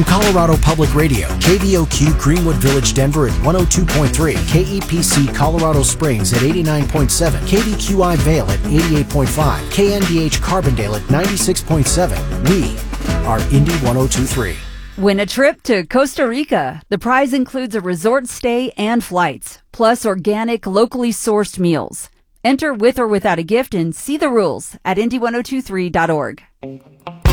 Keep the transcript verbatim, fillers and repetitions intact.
Colorado Public Radio, K V O Q Greenwood Village, Denver at one oh two point three, K E P C Colorado Springs at eighty-nine point seven, K V Q I Vail at eighty-eight point five, K N D H Carbondale at ninety-six point seven. We are Indy one oh two point three. Win a trip to Costa Rica. The prize includes a resort stay and flights, plus organic, locally sourced meals. Enter with or without a gift and see the rules at indy ten twenty-three dot org.